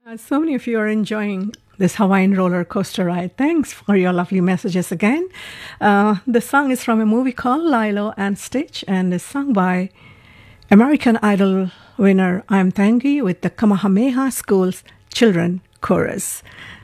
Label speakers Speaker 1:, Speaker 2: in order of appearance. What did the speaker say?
Speaker 1: So many of you are enjoying this Hawaiian roller coaster ride. Thanks for your lovely messages again. The song is from a movie called Lilo and Stitch and is sung by American Idol winner I'm Tangi with the Kamehameha School's Children Chorus.